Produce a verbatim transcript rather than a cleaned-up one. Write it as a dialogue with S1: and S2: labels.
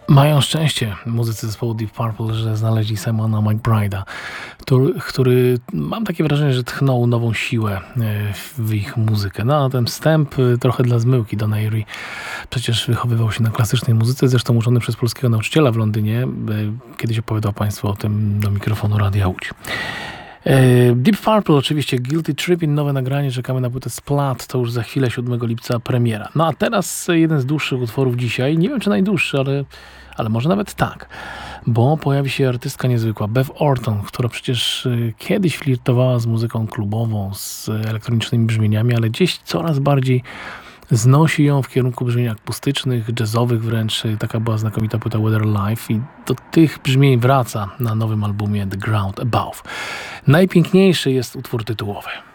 S1: Mają szczęście muzycy zespołu Deep Purple, że znaleźli Simona McBride'a, który, który mam takie wrażenie, że tchnął nową siłę e, w ich muzykę. No a ten wstęp e, trochę dla zmyłki. Don Airey przecież wychowywał się na klasycznej muzyce, zresztą uczony przez polskiego nauczyciela w Londynie. E, Kiedyś opowiadał Państwu o tym do mikrofonu Radia Łódź. E, Deep Purple oczywiście, Guilty Tripping, nowe nagranie, czekamy na płytę Splat, to już za chwilę, siódmego lipca premiera. No a teraz jeden z dłuższych utworów dzisiaj, nie wiem czy najdłuższy, ale, ale może nawet tak, bo pojawi się artystka niezwykła, Bev Orton, która przecież e, kiedyś flirtowała z muzyką klubową, z elektronicznymi brzmieniami, ale gdzieś coraz bardziej znosi ją w kierunku brzmień akustycznych, jazzowych wręcz. Taka była znakomita płyta Weather Life i do tych brzmień wraca na nowym albumie The Ground Above. Najpiękniejszy jest utwór tytułowy.